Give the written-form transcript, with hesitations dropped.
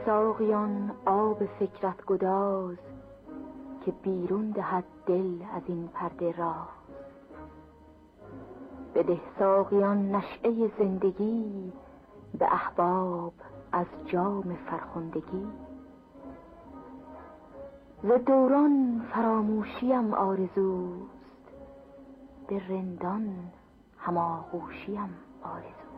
ساقیان آب فکرت گداز، که بیرون دهد دل از این پرده راز. بده ساقیان نشأه زندگی، به احباب از جام فرخندگی. ز دوران فراموشیم آرزوست، به رندان هماغوشیم آرزوست.